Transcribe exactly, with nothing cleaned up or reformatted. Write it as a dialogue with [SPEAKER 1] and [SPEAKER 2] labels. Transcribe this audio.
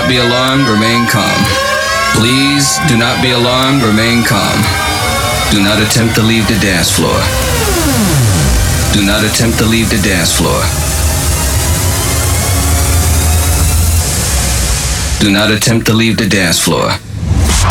[SPEAKER 1] not be alarmed, remain calm. Please do not be alarmed, remain calm. Do not attempt to leave the dance floor. Do not attempt to leave the dance floor. Do not attempt to leave the dance floor.